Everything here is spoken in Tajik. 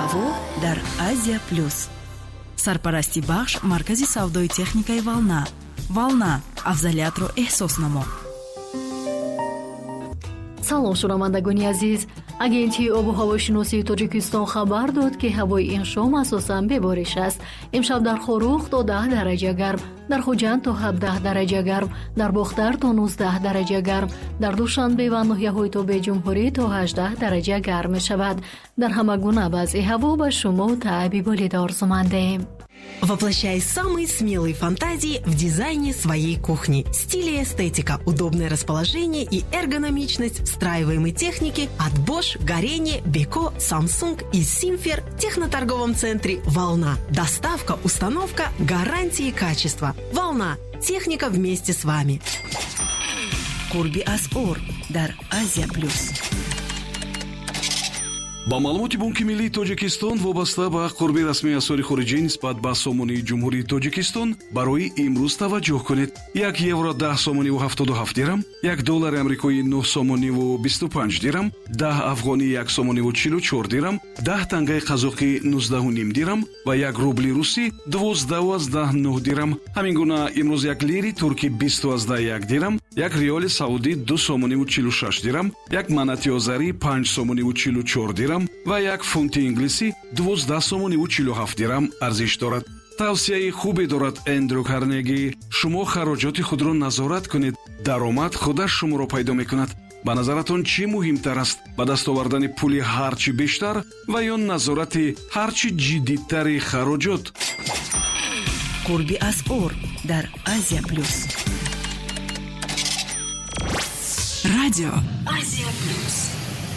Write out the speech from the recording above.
ҳаво дар Азия плюс. Сарпарасти бахш маркази савдои техникаи Волна. Волна, афзалиятро эҳсос намо. салом шунавандагони азиз, агентии обу ҳавошиносии тоҷикистон хабар дод ки ҳавои ин шом асосан бебориш аст. имшаб дар Хорух то 10 дараҷа гарм, дар Хуҷанд то 17 дараҷа гарм, дар Бохтар то 19 дараҷа гарм, дар Душанбе ва ноҳияҳои Тобеи Ҷумҳурӣ то 18 дараҷа гарм мешавад. дар ҳама гуна вазъи ҳаво ба шумо таъби болида орзумандем. Воплощай самые смелые фантазии в дизайне своей кухни. Стиль и эстетика, удобное расположение и эргономичность встраиваемой техники от Bosch, Горение, Beko, Samsung и Simfer в техноторговом центре «Волна». Доставка, установка, гарантии качества. «Волна». Техника вместе с вами. Qurbi As'or дар Азия плюс. ба маълумоти Бонки Миллии Тоҷикистон вобаста ба қурби расмии асъори хориҷӣ нисбат ба сомонии Ҷумҳурии Тоҷикистон барои имрӯз таваҷҷӯҳ кунед. 1 евро 10 сомониву 77 дирам, 1 доллари амрикоӣ 9 сомониву 25 дирам, 10 афғонӣ 1 сомониву 44 дирам, 10 тангаи қазоқӣ 19.5 дирам ва 1 рубли русӣ 12.9 дирам. ҳамин гуна имрӯз 1 лири туркӣ 20.1 дирам, 1 риёли саудӣ 2 сомониву 46 дирам, 1 манати озарӣ 5 сомониву 44 дирам ва 1 фунти инглисӣ 12 сомониву 47 дирам арзиш дорад. тавсияи хубе дорад Эндрю Карнеги. шумо хароҷоти худро назорат кунед, даромад худаш шуморо пайдо мекунад. ба назаратон чӣ муҳимтар аст, ба даст овардани пули ҳарчи бештар ва ё назорати ҳарчи ҷиддитари хароҷот? Qurbi As'or дар Азия плюс. Радио Азия плюс.